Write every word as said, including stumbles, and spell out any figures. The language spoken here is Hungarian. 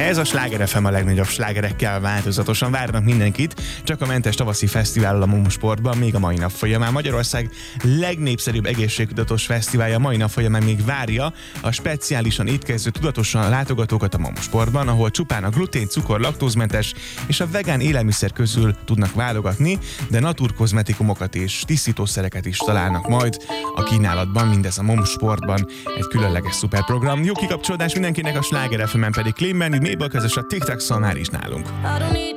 Ez a Sláger ef em a legnagyobb slágerekkel változatosan várnak mindenkit, csak a Mentes Tavaszi Fesztivál a Momo Sportban még a mai nap folyamán. Magyarország legnépszerűbb egészségtudatos fesztiválja mai nap folyamán még várja a speciálisan étkező tudatosan látogatókat a Momo Sportban, ahol csupán a glutén, cukor, laktózmentes és a vegán élelmiszer közül tudnak válogatni, de naturkozmetikumokat és tisztítószereket is találnak majd a kínálatban, mindez a Momo Sportban egy különleges szuperprogram. Jó kikapcsolódás mindenkinek, a Sláger ef emen pedig Clean Bandit, Mabel közös a TikTok, szóval már is nálunk.